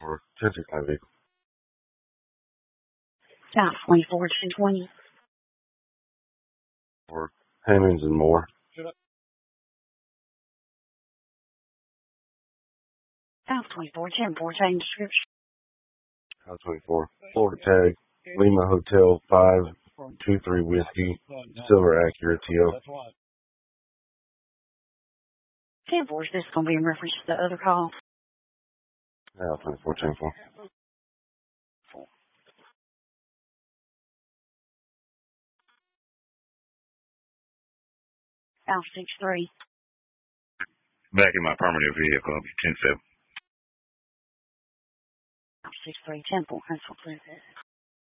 for 1069 vehicle. South 24-220. For Hammonds and more. South 24-10, change description. South 24. Florida tag. Lima Hotel 523 Whiskey. Silver Acura TO. 10-4, is this going to be in reference to the other call? South 24, 10-4. South 63. Back in my permanent vehicle, I'll be 10-7. South 63, 10-4, that's what it is.